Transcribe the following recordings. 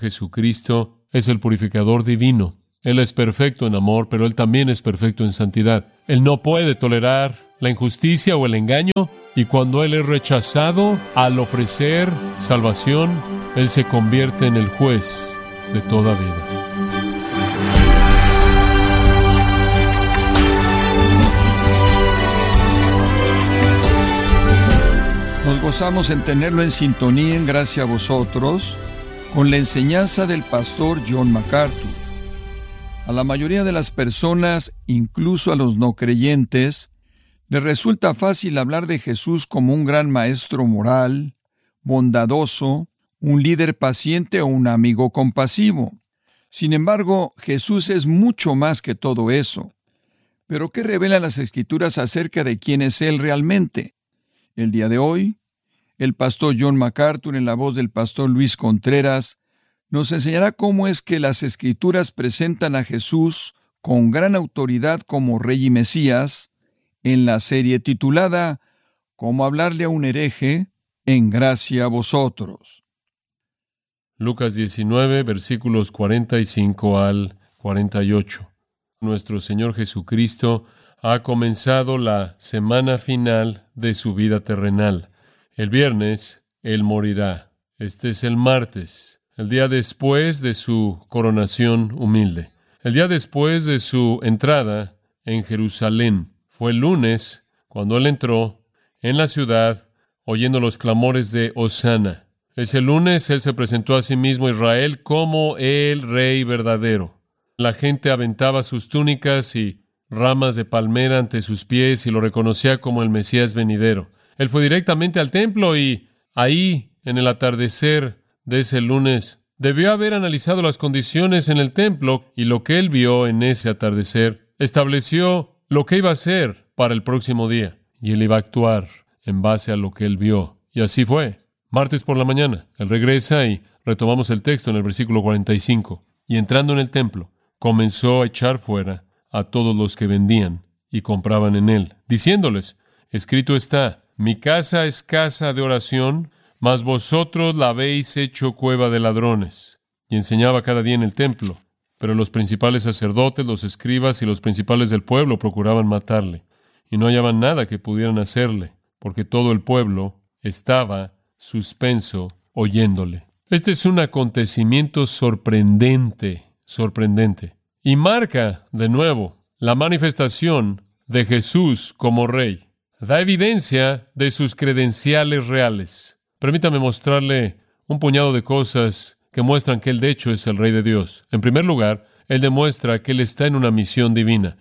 Jesucristo es el purificador divino. Él es perfecto en amor, pero Él también es perfecto en santidad. Él no puede tolerar la injusticia o el engaño, y cuando Él es rechazado al ofrecer salvación, Él se convierte en el juez de toda vida. Nos gozamos en tenerlo en sintonía en Gracia a Vosotros con la enseñanza del pastor John MacArthur. A la mayoría de las personas, incluso a los no creyentes, les resulta fácil hablar de Jesús como un gran maestro moral, bondadoso, un líder paciente o un amigo compasivo. Sin embargo, Jesús es mucho más que todo eso. ¿Pero qué revelan las Escrituras acerca de quién es Él realmente? El día de hoy, el pastor John MacArthur, en la voz del pastor Luis Contreras, nos enseñará cómo es que las Escrituras presentan a Jesús con gran autoridad como Rey y Mesías, en la serie titulada «Cómo hablarle a un hereje en gracia a vosotros». Lucas 19, versículos 45 al 48. Nuestro Señor Jesucristo ha comenzado la semana final de su vida terrenal. El viernes, Él morirá. Este es el martes, el día después de su coronación humilde. El día después de su entrada en Jerusalén. Fue el lunes cuando Él entró en la ciudad oyendo los clamores de Hosana. Ese lunes Él se presentó a sí mismo a Israel como el Rey verdadero. La gente aventaba sus túnicas y ramas de palmera ante sus pies y lo reconocía como el Mesías venidero. Él fue directamente al templo y ahí, en el atardecer de ese lunes, debió haber analizado las condiciones en el templo, y lo que Él vio en ese atardecer estableció lo que iba a hacer para el próximo día, y Él iba a actuar en base a lo que Él vio. Y así fue. Martes por la mañana, Él regresa y retomamos el texto en el versículo 45. Y entrando en el templo, comenzó a echar fuera a todos los que vendían y compraban en Él, diciéndoles: escrito está, mi casa es casa de oración, mas vosotros la habéis hecho cueva de ladrones. Y enseñaba cada día en el templo. Pero los principales sacerdotes, los escribas y los principales del pueblo procuraban matarle, y no hallaban nada que pudieran hacerle, porque todo el pueblo estaba suspenso oyéndole. Este es un acontecimiento sorprendente, y marca, de nuevo, la manifestación de Jesús como Rey. Da evidencia de sus credenciales reales. Permítame mostrarle un puñado de cosas que muestran que Él de hecho es el Rey de Dios. En primer lugar, Él demuestra que Él está en una misión divina.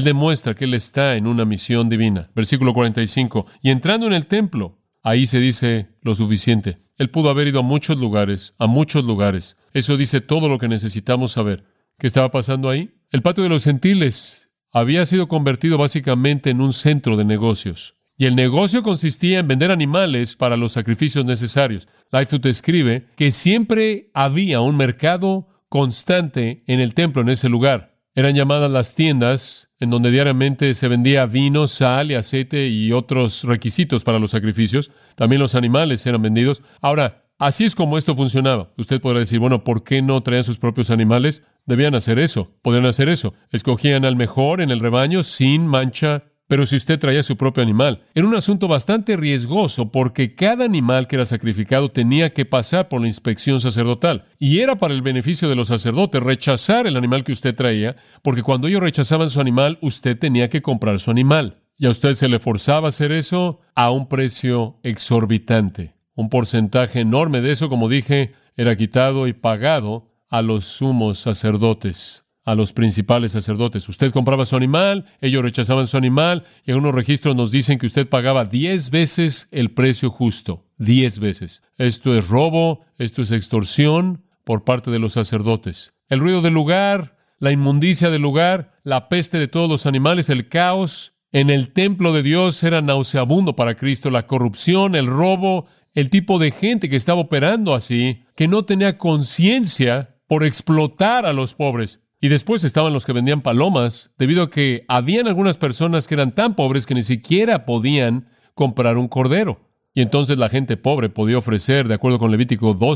Versículo 45. Y entrando en el templo, ahí se dice lo suficiente. Él pudo haber ido a muchos lugares. Eso dice todo lo que necesitamos saber. ¿Qué estaba pasando ahí? El patio de los gentiles había sido convertido básicamente en un centro de negocios. Y el negocio consistía en vender animales para los sacrificios necesarios. Lightfoot escribe que siempre había un mercado constante en el templo en ese lugar. Eran llamadas las tiendas, en donde diariamente se vendía vino, sal y aceite y otros requisitos para los sacrificios. También los animales eran vendidos. Ahora, así es como esto funcionaba. Usted podrá decir, bueno, ¿por qué no traían sus propios animales? Debían hacer eso, podían hacer eso. Escogían al mejor en el rebaño, sin mancha. Pero si usted traía su propio animal, era un asunto bastante riesgoso, porque cada animal que era sacrificado tenía que pasar por la inspección sacerdotal. Y era para el beneficio de los sacerdotes rechazar el animal que usted traía, porque cuando ellos rechazaban su animal, usted tenía que comprar su animal. Y a usted se le forzaba a hacer eso a un precio exorbitante. Un porcentaje enorme de eso, como dije, era quitado y pagado a los sumos sacerdotes, a los principales sacerdotes. Usted compraba su animal, ellos rechazaban su animal, y en unos registros nos dicen que usted pagaba 10 veces el precio justo. 10 veces. Esto es robo, esto es extorsión por parte de los sacerdotes. El ruido del lugar, la inmundicia del lugar, la peste de todos los animales, el caos en el templo de Dios era nauseabundo para Cristo. La corrupción, el robo, el tipo de gente que estaba operando así, que no tenía conciencia por explotar a los pobres. Y después estaban los que vendían palomas, debido a que habían algunas personas que eran tan pobres que ni siquiera podían comprar un cordero. Y entonces la gente pobre podía ofrecer, de acuerdo con Levítico 12,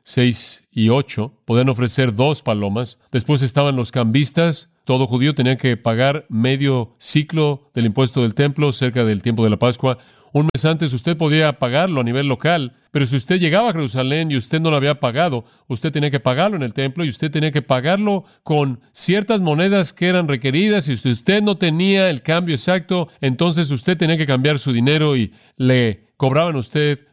6 y 8, podían ofrecer 2 palomas. Después estaban los cambistas. Todo judío tenía que pagar medio ciclo del impuesto del templo cerca del tiempo de la Pascua. Un mes antes usted podía pagarlo a nivel local, pero si usted llegaba a Jerusalén y usted no lo había pagado, usted tenía que pagarlo en el templo y usted tenía que pagarlo con ciertas monedas que eran requeridas. Y si usted no tenía el cambio exacto, entonces usted tenía que cambiar su dinero y le cobraban a usted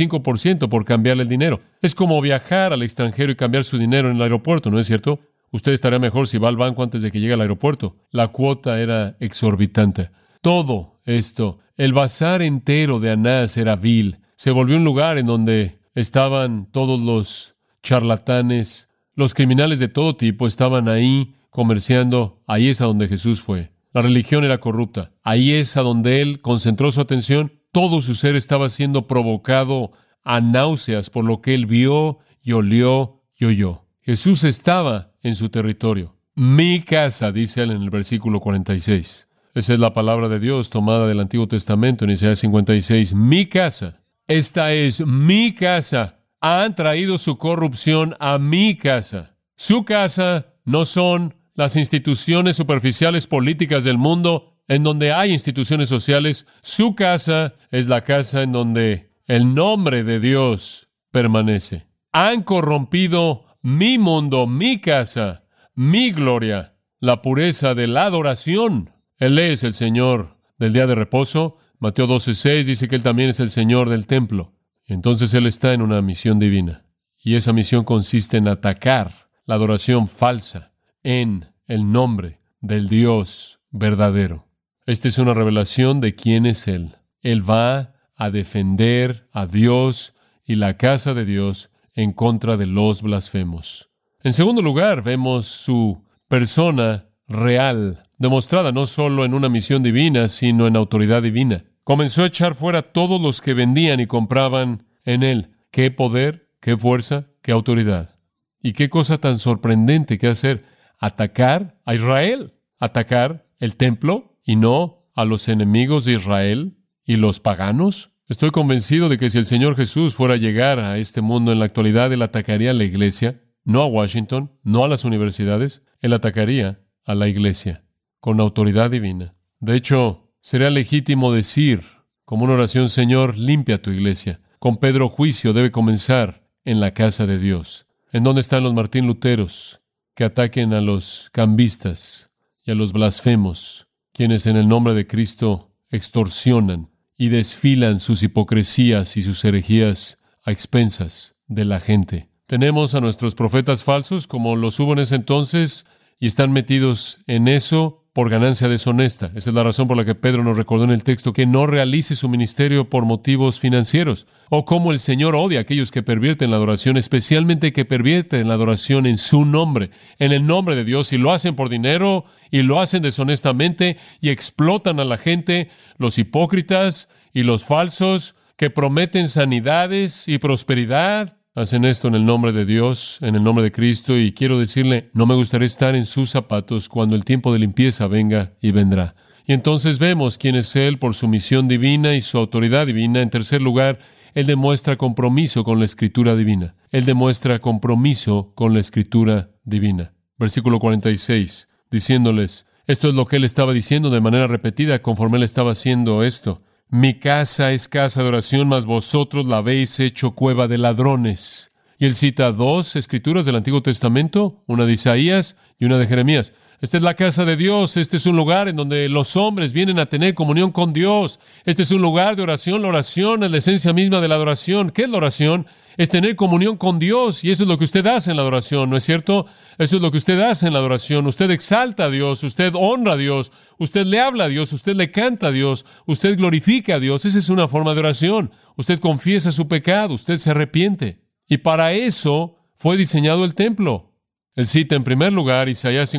25% por cambiarle el dinero. Es como viajar al extranjero y cambiar su dinero en el aeropuerto, ¿no es cierto? Usted estaría mejor si va al banco antes de que llegue al aeropuerto. La cuota era exorbitante. Todo esto, el bazar entero de Anás era vil. Se volvió un lugar en donde estaban todos los charlatanes, los criminales de todo tipo estaban ahí comerciando. Ahí es a donde Jesús fue. La religión era corrupta. Ahí es a donde Él concentró su atención. Todo su ser estaba siendo provocado a náuseas por lo que Él vio y olió y oyó. Jesús estaba en su territorio. Mi casa, dice Él en el versículo 46. Esa es la palabra de Dios tomada del Antiguo Testamento en Isaías 56. Mi casa. Esta es mi casa. Han traído su corrupción a mi casa. Su casa no son las instituciones superficiales políticas del mundo en donde hay instituciones sociales. Su casa es la casa en donde el nombre de Dios permanece. Han corrompido mi mundo, mi casa, mi gloria, la pureza de la adoración. Él es el Señor del día de reposo. Mateo 12:6 dice que Él también es el Señor del templo. Entonces Él está en una misión divina. Y esa misión consiste en atacar la adoración falsa en el nombre del Dios verdadero. Esta es una revelación de quién es Él. Él va a defender a Dios y la casa de Dios en contra de los blasfemos. En segundo lugar, vemos su persona real, demostrada no solo en una misión divina, sino en autoridad divina. Comenzó a echar fuera a todos los que vendían y compraban en Él. ¡Qué poder, qué fuerza, qué autoridad! Y qué cosa tan sorprendente que hacer. Atacar a Israel, atacar el templo y no a los enemigos de Israel y los paganos. Estoy convencido de que si el Señor Jesús fuera a llegar a este mundo en la actualidad, Él atacaría a la iglesia, no a Washington, no a las universidades. Él atacaría a la iglesia con autoridad divina. De hecho, sería legítimo decir, como una oración, Señor, limpia tu iglesia. Con Pedro, juicio debe comenzar en la casa de Dios. ¿En dónde están los Martín Luteros que ataquen a los cambistas y a los blasfemos, quienes en el nombre de Cristo extorsionan y desfilan sus hipocresías y sus herejías a expensas de la gente? Tenemos a nuestros profetas falsos, como los hubo en ese entonces, y están metidos en eso por ganancia deshonesta. Esa es la razón por la que Pedro nos recordó en el texto que no realice su ministerio por motivos financieros. O como el Señor odia a aquellos que pervierten la adoración, especialmente que pervierten la adoración en su nombre, en el nombre de Dios, y lo hacen por dinero, y lo hacen deshonestamente, y explotan a la gente, los hipócritas y los falsos, que prometen sanidades y prosperidad. Hacen esto en el nombre de Dios, en el nombre de Cristo, y quiero decirle, no me gustaría estar en sus zapatos cuando el tiempo de limpieza venga y vendrá. Y entonces vemos quién es Él por su misión divina y su autoridad divina. En tercer lugar, Él demuestra compromiso con la Escritura divina. Él demuestra compromiso con la Escritura divina. Versículo 46, diciéndoles, esto es lo que Él estaba diciendo de manera repetida conforme Él estaba haciendo esto. Mi casa es casa de oración, mas vosotros la habéis hecho cueva de ladrones. Y él cita 2 escrituras del Antiguo Testamento, una de Isaías y una de Jeremías. Esta es la casa de Dios, este es un lugar en donde los hombres vienen a tener comunión con Dios. Este es un lugar de oración. La oración es la esencia misma de la adoración. ¿Qué es la oración? Es tener comunión con Dios, y eso es lo que usted hace en la adoración, ¿no es cierto? Eso es lo que usted hace en la adoración. Usted exalta a Dios, usted honra a Dios, usted le habla a Dios, usted le canta a Dios, usted glorifica a Dios. Esa es una forma de oración. Usted confiesa su pecado, usted se arrepiente. Y para eso fue diseñado el templo. Él cita en primer lugar Isaías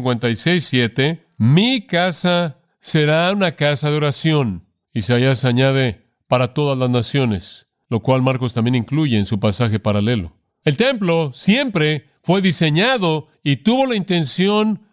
56:7, mi casa será una casa de oración. Isaías añade, para todas las naciones, lo cual Marcos también incluye en su pasaje paralelo. El templo siempre fue diseñado y tuvo la intención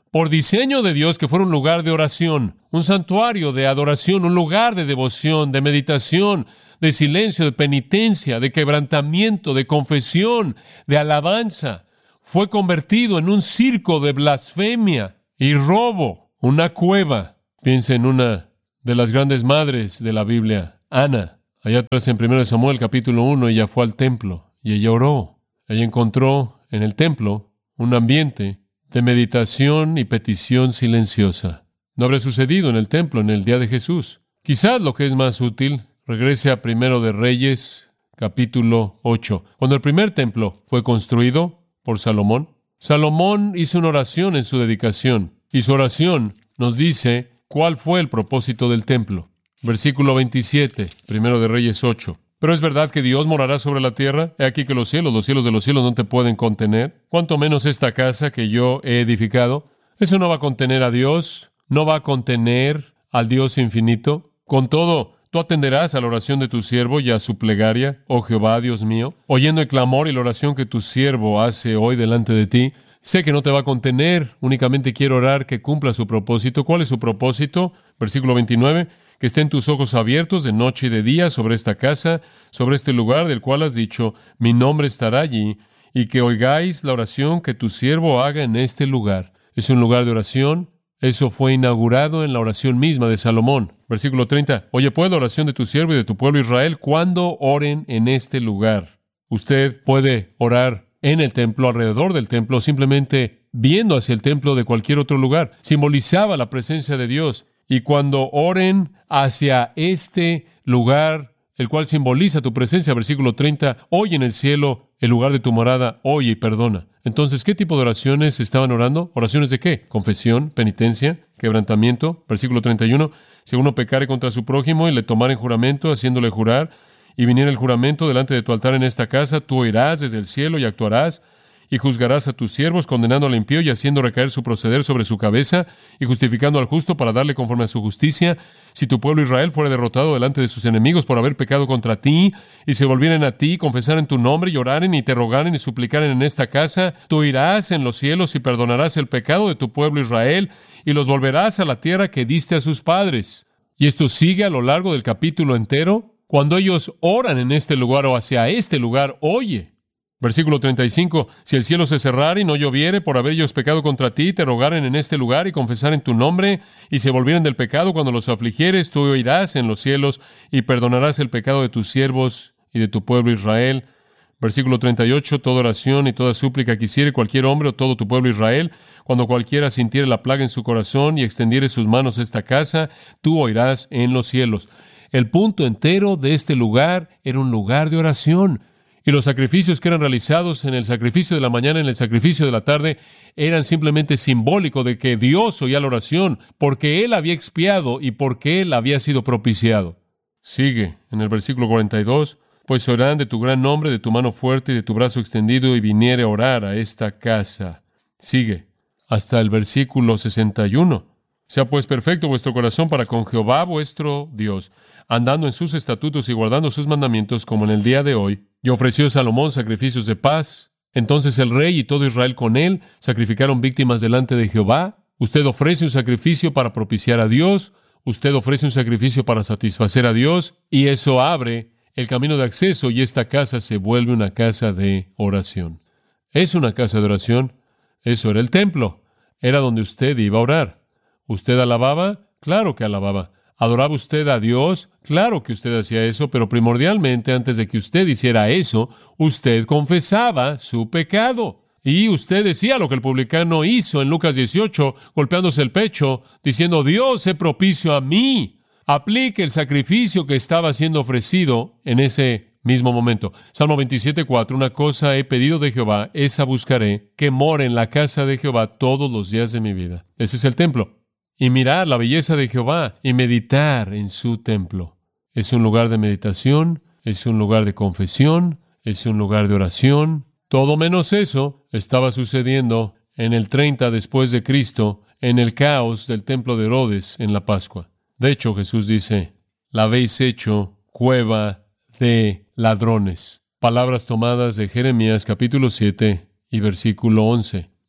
por diseño de Dios, que fuera un lugar de oración, un santuario de adoración, un lugar de devoción, de meditación, de silencio, de penitencia, de quebrantamiento, de confesión, de alabanza. Fue convertido en un circo de blasfemia y robo, una cueva. Piensa en una de las grandes madres de la Biblia, Ana. Allá atrás en 1 Samuel capítulo 1, ella fue al templo y ella oró. Ella encontró en el templo un ambiente de meditación y petición silenciosa. No habría sucedido en el templo en el día de Jesús. Quizás lo que es más útil, regrese a 1 de Reyes, capítulo 8. Cuando el primer templo fue construido por Salomón, Salomón hizo una oración en su dedicación, y su oración nos dice cuál fue el propósito del templo. Versículo 27, 1 de Reyes 8. Pero es verdad que Dios morará sobre la tierra. He aquí que los cielos de los cielos no te pueden contener. Cuanto menos esta casa que yo he edificado. Eso no va a contener a Dios, no va a contener al Dios infinito. Con todo, tú atenderás a la oración de tu siervo y a su plegaria, oh Jehová, Dios mío, oyendo el clamor y la oración que tu siervo hace hoy delante de ti. Sé que no te va a contener, únicamente quiero orar que cumpla su propósito. ¿Cuál es su propósito? Versículo 29. Que estén tus ojos abiertos de noche y de día sobre esta casa, sobre este lugar del cual has dicho, mi nombre estará allí, y que oigáis la oración que tu siervo haga en este lugar. Es un lugar de oración. Eso fue inaugurado en la oración misma de Salomón. Versículo 30. Oye, pues, la oración de tu siervo y de tu pueblo Israel, cuando oren en este lugar. Usted puede orar en el templo, alrededor del templo, simplemente viendo hacia el templo de cualquier otro lugar. Simbolizaba la presencia de Dios. Y cuando oren hacia este lugar, el cual simboliza tu presencia, versículo 30, oye en el cielo el lugar de tu morada, oye y perdona. Entonces, ¿qué tipo de oraciones estaban orando? ¿Oraciones de qué? Confesión, penitencia, quebrantamiento. Versículo 31, si uno pecare contra su prójimo y le tomare en juramento, haciéndole jurar, y viniera el juramento delante de tu altar en esta casa, tú oirás desde el cielo y actuarás, y juzgarás a tus siervos, condenando al impío y haciendo recaer su proceder sobre su cabeza, y justificando al justo para darle conforme a su justicia. Si tu pueblo Israel fuera derrotado delante de sus enemigos por haber pecado contra ti, y se volvieren a ti, confesaren tu nombre, y oraren, y te rogaren, y suplicaren en esta casa, tú irás en los cielos y perdonarás el pecado de tu pueblo Israel, y los volverás a la tierra que diste a sus padres. Y esto sigue a lo largo del capítulo entero. Cuando ellos oran en este lugar o hacia este lugar, oye. Versículo 35, si el cielo se cerrare y no lloviere por haber ellos pecado contra ti, te rogaren en este lugar y confesaren tu nombre, y se volvieren del pecado cuando los afligieres, tú oirás en los cielos y perdonarás el pecado de tus siervos y de tu pueblo Israel. Versículo 38, toda oración y toda súplica que hiciere cualquier hombre o todo tu pueblo Israel, cuando cualquiera sintiere la plaga en su corazón y extendiere sus manos a esta casa, tú oirás en los cielos. El punto entero de este lugar era un lugar de oración. Y los sacrificios que eran realizados en el sacrificio de la mañana, en el sacrificio de la tarde, eran simplemente simbólicos de que Dios oía la oración, porque Él había expiado y porque Él había sido propiciado. Sigue en el versículo 42, pues oirán de tu gran nombre, de tu mano fuerte y de tu brazo extendido, y viniere a orar a esta casa. Sigue hasta el versículo 61. Sea pues perfecto vuestro corazón para con Jehová vuestro Dios, andando en sus estatutos y guardando sus mandamientos como en el día de hoy. Y ofreció Salomón sacrificios de paz. Entonces el rey y todo Israel con él sacrificaron víctimas delante de Jehová. Usted ofrece un sacrificio para propiciar a Dios. Usted ofrece un sacrificio para satisfacer a Dios. Y eso abre el camino de acceso y esta casa se vuelve una casa de oración. Es una casa de oración. Eso era el templo. Era donde usted iba a orar. ¿Usted alababa? Claro que alababa. ¿Adoraba usted a Dios? Claro que usted hacía eso, pero primordialmente, antes de que usted hiciera eso, usted confesaba su pecado. Y usted decía lo que el publicano hizo en Lucas 18, golpeándose el pecho, diciendo, Dios, sé propicio a mí. Aplique el sacrificio que estaba siendo ofrecido en ese mismo momento. Salmo 27:4, una cosa he pedido de Jehová, esa buscaré, que more en la casa de Jehová todos los días de mi vida. Ese es el templo. Y mirar la belleza de Jehová y meditar en su templo. Es un lugar de meditación, es un lugar de confesión, es un lugar de oración. Todo menos eso estaba sucediendo en el 30 después de Cristo, en el caos del templo de Herodes en la Pascua. De hecho, Jesús dice, la habéis hecho cueva de ladrones. Palabras tomadas de Jeremías capítulo 7 y versículo 11.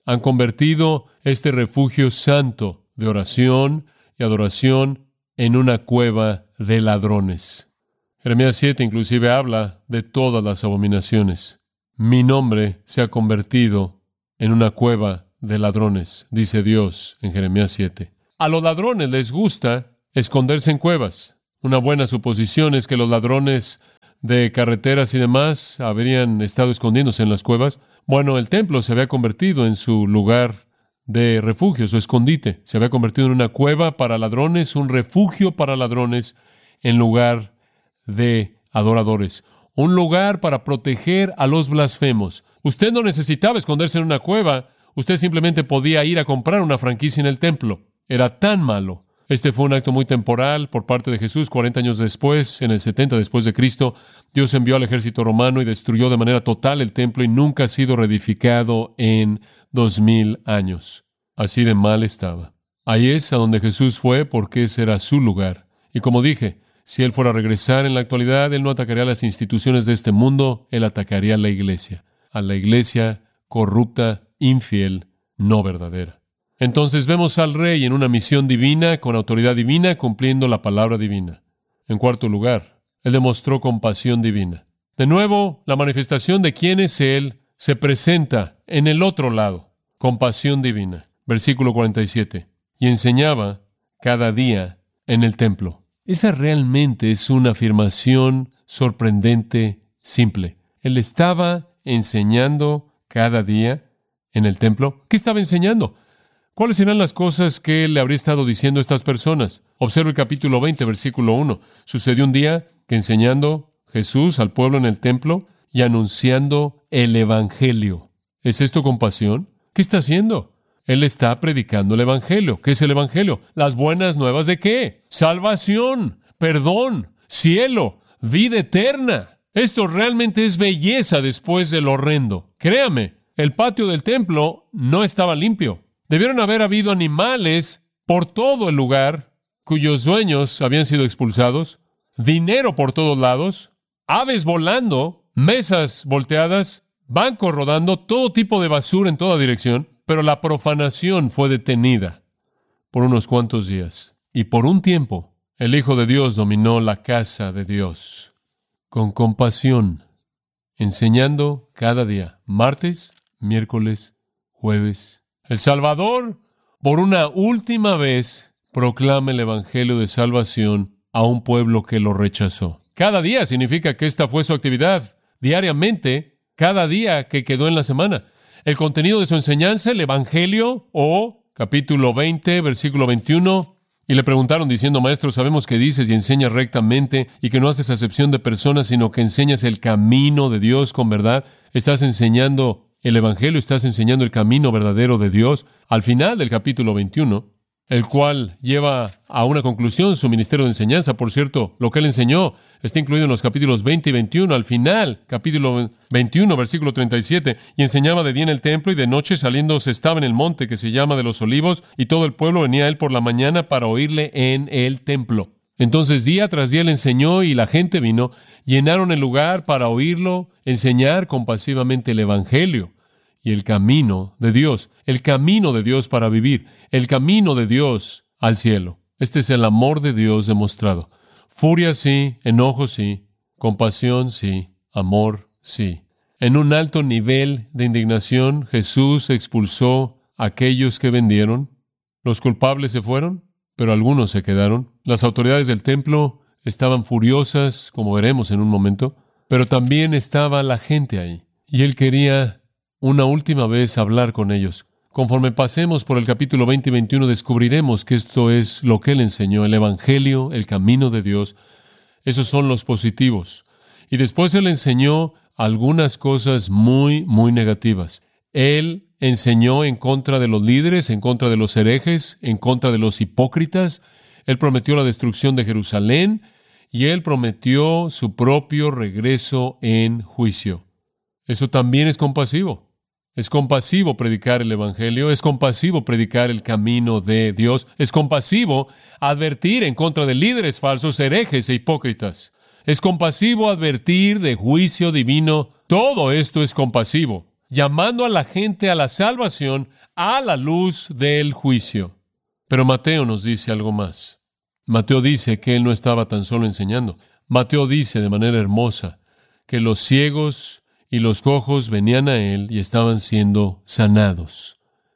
Han convertido este refugio santo de oración y adoración en una cueva de ladrones. Jeremías 7 inclusive habla de todas las abominaciones. Mi nombre se ha convertido en una cueva de ladrones, dice Dios en Jeremías 7. A los ladrones les gusta esconderse en cuevas. Una buena suposición es que los ladrones de carreteras y demás habrían estado escondiéndose en las cuevas. Bueno, el templo se había convertido en su lugar de refugio, su escondite. Se había convertido en una cueva para ladrones, un refugio para ladrones, en lugar de adoradores. Un lugar para proteger a los blasfemos. Usted no necesitaba esconderse en una cueva. Usted simplemente podía ir a comprar una franquicia en el templo. Era tan malo. Este fue un acto muy temporal por parte de Jesús. 40 años después, en el 70 después de Cristo, Dios envió al ejército romano y destruyó de manera total el templo y nunca ha sido reedificado en 2000 años. Así de mal estaba. Ahí es a donde Jesús fue porque ese era su lugar. Y como dije, si Él fuera a regresar en la actualidad, Él no atacaría las instituciones de este mundo, Él atacaría a la iglesia corrupta, infiel, no verdadera. Entonces vemos al Rey en una misión divina, con autoridad divina, cumpliendo la palabra divina. En cuarto lugar, Él demostró compasión divina. De nuevo, la manifestación de quién es Él se presenta en el otro lado. Compasión divina. Versículo 47. Y enseñaba cada día en el templo. Esa realmente es una afirmación sorprendente, simple. Él estaba enseñando cada día en el templo. ¿Qué estaba enseñando? ¿Cuáles serán las cosas que Él le habría estado diciendo a estas personas? Observa el capítulo 20, versículo 1. Sucedió un día que enseñando Jesús al pueblo en el templo y anunciando el Evangelio. ¿Es esto compasión? ¿Qué está haciendo? Él está predicando el Evangelio. ¿Qué es el Evangelio? ¿Las buenas nuevas de qué? Salvación, perdón, cielo, vida eterna. Esto realmente es belleza después del horrendo. Créame, el patio del templo no estaba limpio. Debieron haber habido animales por todo el lugar cuyos dueños habían sido expulsados, dinero por todos lados, aves volando, mesas volteadas, bancos rodando, todo tipo de basura en toda dirección. Pero la profanación fue detenida por unos cuantos días. Y por un tiempo, el Hijo de Dios dominó la casa de Dios con compasión, enseñando cada día, martes, miércoles, jueves. El Salvador, por una última vez, proclama el Evangelio de salvación a un pueblo que lo rechazó. Cada día significa que esta fue su actividad, diariamente, cada día que quedó en la semana. El contenido de su enseñanza, el Evangelio, capítulo 20, versículo 21, y le preguntaron diciendo, Maestro, sabemos que dices y enseñas rectamente y que no haces acepción de personas, sino que enseñas el camino de Dios con verdad. Estás enseñando el Evangelio, estás enseñando el camino verdadero de Dios. Al final del capítulo 21, el cual lleva a una conclusión su ministerio de enseñanza. Por cierto, lo que él enseñó está incluido en los capítulos 20 y 21. Al final, capítulo 21, versículo 37, y enseñaba de día en el templo y de noche saliendo se estaba en el monte que se llama de los Olivos, y todo el pueblo venía a él por la mañana para oírle en el templo. Entonces día tras día le enseñó y la gente vino, llenaron el lugar para oírlo, enseñar compasivamente el Evangelio y el camino de Dios para vivir, el camino de Dios al cielo. Este es el amor de Dios demostrado. Furia sí, enojo sí, compasión sí, amor sí. En un alto nivel de indignación, Jesús expulsó a aquellos que vendieron. Los culpables se fueron, pero algunos se quedaron. Las autoridades del templo estaban furiosas, como veremos en un momento, pero también estaba la gente ahí. Y Él quería una última vez hablar con ellos. Conforme pasemos por el capítulo 20 y 21, descubriremos que esto es lo que Él enseñó, el Evangelio, el camino de Dios. Esos son los positivos. Y después Él enseñó algunas cosas muy, muy negativas. Él enseñó en contra de los líderes, en contra de los herejes, en contra de los hipócritas. Él prometió la destrucción de Jerusalén y Él prometió su propio regreso en juicio. Eso también es compasivo. Es compasivo predicar el Evangelio, es compasivo predicar el camino de Dios, es compasivo advertir en contra de líderes falsos, herejes e hipócritas. Es compasivo advertir de juicio divino. Todo esto es compasivo. llamando a la gente a la salvación a la luz del juicio. Pero Mateo nos dice algo más. Mateo dice que él no estaba tan solo enseñando. Mateo dice de manera hermosa que los ciegos y los cojos venían a él y estaban siendo sanados.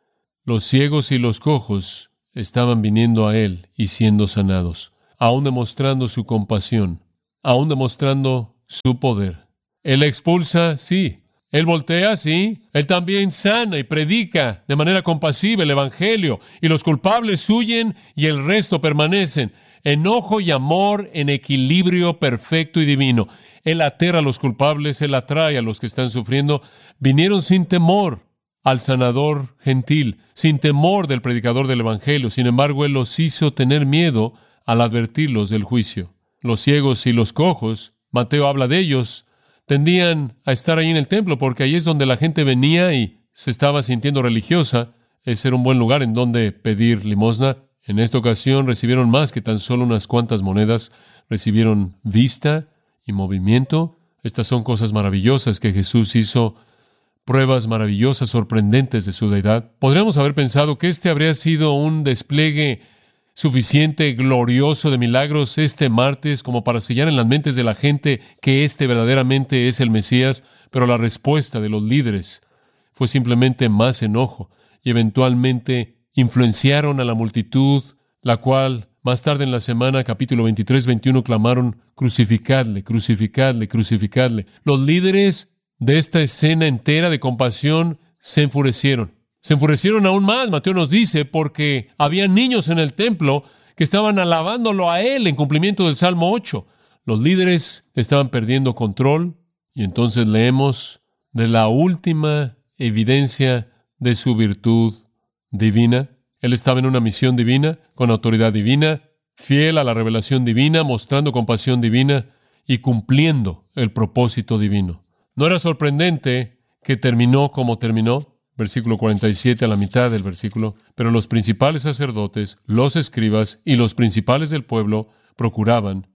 Los ciegos y los cojos estaban viniendo a él y siendo sanados, aún demostrando su compasión, aún demostrando su poder. Él expulsa, sí. Él voltea, sí. Él también sana y predica de manera compasiva el Evangelio, y los culpables huyen y el resto permanecen. Enojo y amor en equilibrio perfecto y divino. Él aterra a los culpables, Él atrae a los que están sufriendo. Vinieron sin temor al sanador gentil, sin temor del predicador del Evangelio. Sin embargo, Él los hizo tener miedo al advertirlos del juicio. Los ciegos y los cojos, Mateo habla de ellos, tendían a estar ahí en el templo porque ahí es donde la gente venía y se estaba sintiendo religiosa. Ese era un buen lugar en donde pedir limosna. En esta ocasión recibieron más que tan solo unas cuantas monedas. Recibieron vista y movimiento. Estas son cosas maravillosas que Jesús hizo, pruebas maravillosas, sorprendentes de su deidad. Podríamos haber pensado que este habría sido un despliegue suficiente, glorioso de milagros este martes como para sellar en las mentes de la gente que este verdaderamente es el Mesías, pero la respuesta de los líderes fue simplemente más enojo y eventualmente influenciaron a la multitud, la cual más tarde en la semana, capítulo 23, 21, clamaron: crucificadle, crucificadle, crucificadle. Los líderes de esta escena entera de compasión se enfurecieron. Se enfurecieron aún más, Mateo nos dice, porque había niños en el templo que estaban alabándolo a él en cumplimiento del Salmo 8. Los líderes estaban perdiendo control y entonces leemos de la última evidencia de su virtud divina. Él estaba en una misión divina, con autoridad divina, fiel a la revelación divina, mostrando compasión divina y cumpliendo el propósito divino. No era sorprendente que terminó como terminó. Versículo 47 a la mitad del versículo. Pero los principales sacerdotes, los escribas y los principales del pueblo procuraban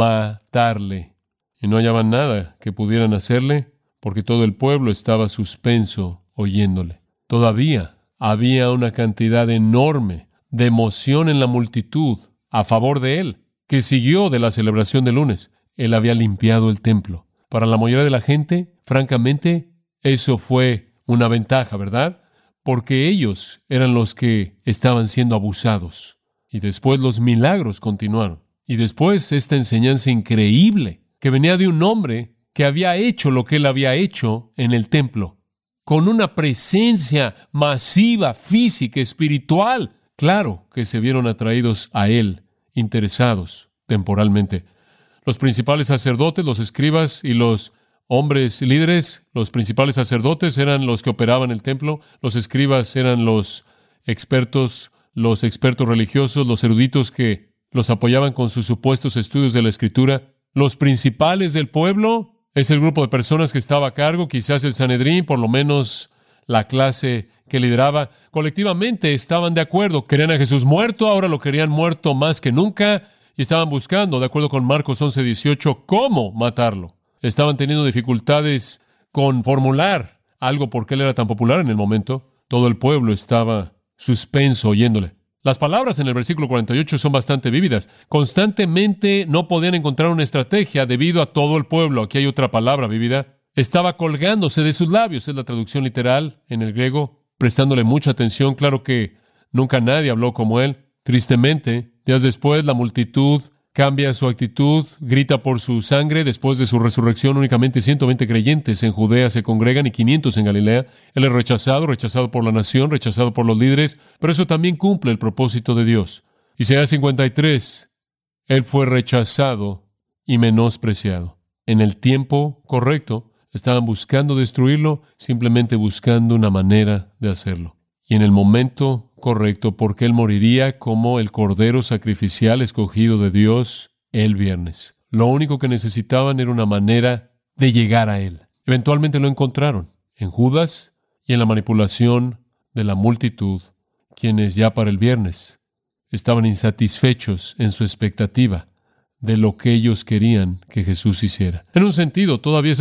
matarle. Y no hallaban nada que pudieran hacerle, porque todo el pueblo estaba suspenso oyéndole. Todavía había una cantidad enorme de emoción en la multitud a favor de él, que siguió de la celebración del lunes. Él había limpiado el templo. Para la mayoría de la gente, francamente, eso fue una ventaja, ¿verdad? Porque ellos eran los que estaban siendo abusados. Y después los milagros continuaron. Y después esta enseñanza increíble que venía de un hombre que había hecho lo que él había hecho en el templo, con una presencia masiva, física, espiritual. Claro que se vieron atraídos a él, interesados temporalmente. Los principales sacerdotes, los escribas y los hombres líderes, los principales sacerdotes eran los que operaban el templo, los escribas eran los expertos religiosos, los eruditos que los apoyaban con sus supuestos estudios de la Escritura. Los principales del pueblo es el grupo de personas que estaba a cargo, quizás el Sanedrín, por lo menos la clase que lideraba. Colectivamente estaban de acuerdo, querían a Jesús muerto, ahora lo querían muerto más que nunca, y estaban buscando, de acuerdo con Marcos 11:18, cómo matarlo. Estaban teniendo dificultades con formular algo porque él era tan popular en el momento. Todo el pueblo estaba suspenso oyéndole. Las palabras en el versículo 48 son bastante vívidas. Constantemente no podían encontrar una estrategia debido a todo el pueblo. Aquí hay otra palabra vívida. Estaba colgándose de sus labios. Es la traducción literal en el griego, prestándole mucha atención. Claro que nunca nadie habló como él. Tristemente, días después, la multitud cambia su actitud, grita por su sangre. Después de su resurrección, únicamente 120 creyentes en Judea se congregan y 500 en Galilea. Él es rechazado por la nación, rechazado por los líderes, pero eso también cumple el propósito de Dios. Isaías 53, él fue rechazado y menospreciado. En el tiempo correcto, estaban buscando destruirlo, simplemente buscando una manera de hacerlo. Y en el momento correcto, porque él moriría como el cordero sacrificial escogido de Dios el viernes. Lo único que necesitaban era una manera de llegar a él. Eventualmente lo encontraron en Judas y en la manipulación de la multitud, quienes ya para el viernes estaban insatisfechos en su expectativa de lo que ellos querían que Jesús hiciera. En un sentido, todavía es así.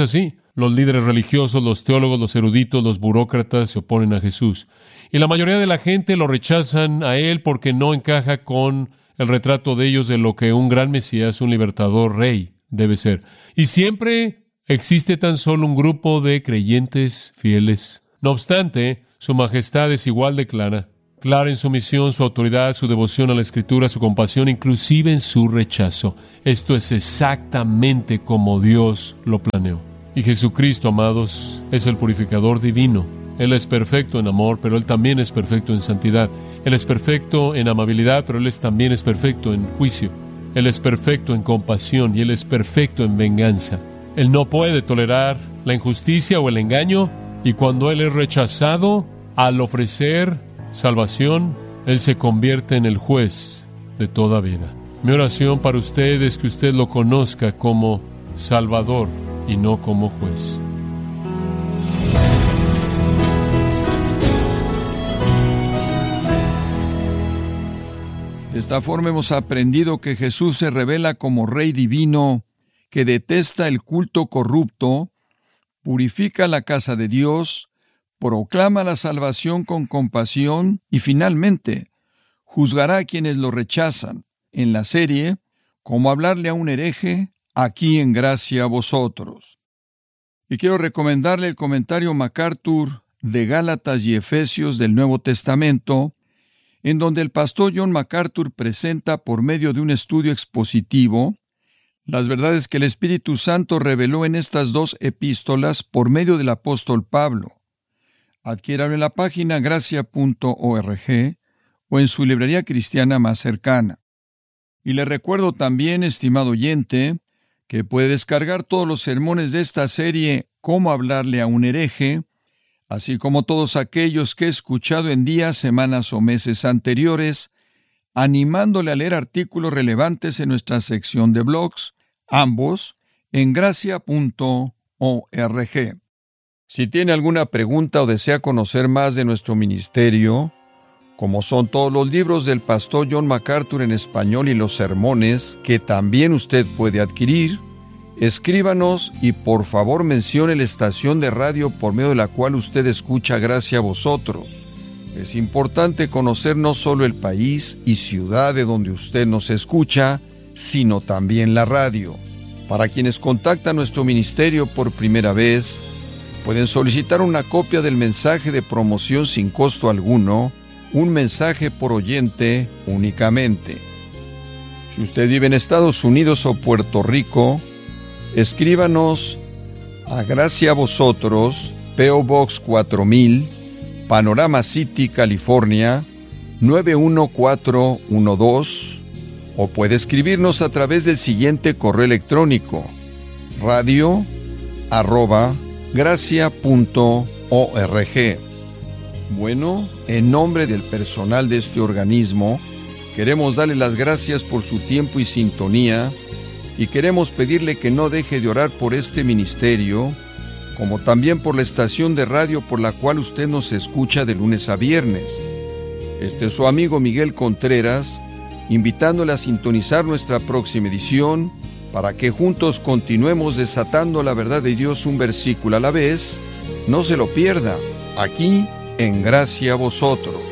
Los líderes religiosos, los teólogos, los eruditos, los burócratas se oponen a Jesús. Y la mayoría de la gente lo rechazan a Él porque no encaja con el retrato de ellos de lo que un gran Mesías, un libertador, rey, debe ser. Y siempre existe tan solo un grupo de creyentes fieles. No obstante, su majestad es igual de clara en su misión, su autoridad, su devoción a la Escritura, su compasión, inclusive en su rechazo. Esto es exactamente como Dios lo planeó. Y Jesucristo, amados, es el purificador divino. Él es perfecto en amor, pero Él también es perfecto en santidad. Él es perfecto en amabilidad, pero Él también es perfecto en juicio. Él es perfecto en compasión y Él es perfecto en venganza. Él no puede tolerar la injusticia o el engaño, y cuando Él es rechazado, al ofrecer salvación, Él se convierte en el juez de toda vida. Mi oración para usted es que usted lo conozca como Salvador y no como juez. De esta forma hemos aprendido que Jesús se revela como Rey divino, que detesta el culto corrupto, purifica la casa de Dios, proclama la salvación con compasión y finalmente juzgará a quienes lo rechazan. En la serie, Cómo hablarle a un hereje, aquí en Gracia a Vosotros. Y quiero recomendarle el comentario MacArthur de Gálatas y Efesios del Nuevo Testamento, en donde el pastor John MacArthur presenta por medio de un estudio expositivo las verdades que el Espíritu Santo reveló en estas dos epístolas por medio del apóstol Pablo. Adquiéralo en la página gracia.org o en su librería cristiana más cercana. Y le recuerdo también, estimado oyente, que puede descargar todos los sermones de esta serie Cómo hablarle a un hereje, así como todos aquellos que he escuchado en días, semanas o meses anteriores, animándole a leer artículos relevantes en nuestra sección de blogs, ambos en gracia.org. Si tiene alguna pregunta o desea conocer más de nuestro ministerio, como son todos los libros del pastor John MacArthur en español y los sermones que también usted puede adquirir, escríbanos y por favor mencione la estación de radio por medio de la cual usted escucha Gracia a Vosotros. Es importante conocer no solo el país y ciudad de donde usted nos escucha, sino también la radio. Para quienes contactan nuestro ministerio por primera vez, pueden solicitar una copia del mensaje de promoción sin costo alguno, un mensaje por oyente únicamente. Si usted vive en Estados Unidos o Puerto Rico, escríbanos a Gracia a Vosotros, P.O. Box 4000, Panorama City, California, 91412, o puede escribirnos a través del siguiente correo electrónico: radio@gracia.org. Bueno, en nombre del personal de este organismo, queremos darle las gracias por su tiempo y sintonía, y queremos pedirle que no deje de orar por este ministerio, como también por la estación de radio por la cual usted nos escucha de lunes a viernes. Este es su amigo Miguel Contreras, invitándole a sintonizar nuestra próxima edición, para que juntos continuemos desatando la verdad de Dios un versículo a la vez. No se lo pierda, aquí en Gracia a Vosotros.